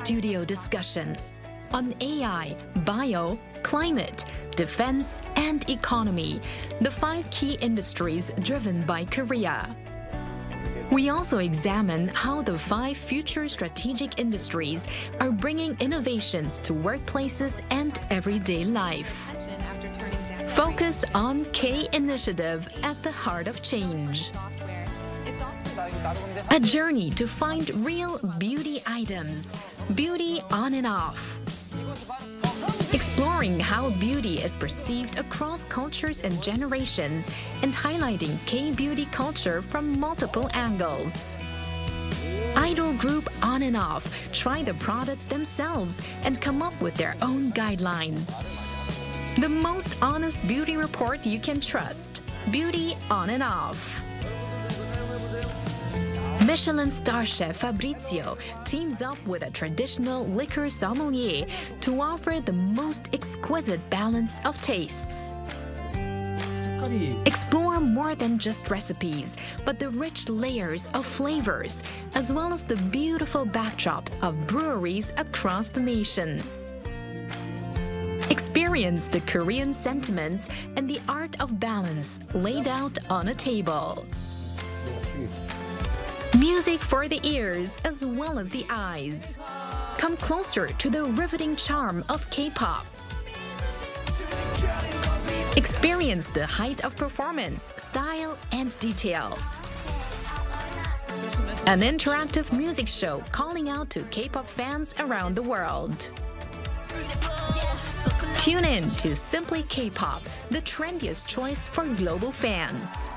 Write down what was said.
studio discussion on AI, bio, climate, defense, and economy, the 5 key industries driven by Korea. We also examine how the 5 future strategic industries are bringing innovations to workplaces and everyday life. Focus on K Initiative at the heart of change. A journey to find real beauty items, beauty on and off. Exploring how beauty is perceived across cultures and generations and highlighting K-beauty culture from multiple angles. Idol group On and Off try the products themselves and come up with their own guidelines. The most honest beauty report you can trust. Beauty On and Off. Michelin star chef Fabrizio teams up with a traditional liquor sommelier to offer the most exquisite balance of tastes. Explore more than just recipes, but the rich layers of flavors, as well as the beautiful backdrops of breweries across the nation. Experience the Korean sentiments and the art of balance laid out on a table. Music for the ears as well as the eyes. Come closer to the riveting charm of K-pop. Experience the height of performance, style, and detail. An interactive music show calling out to K-pop fans around the world. Tune in to Simply K-pop, the trendiest choice for global fans.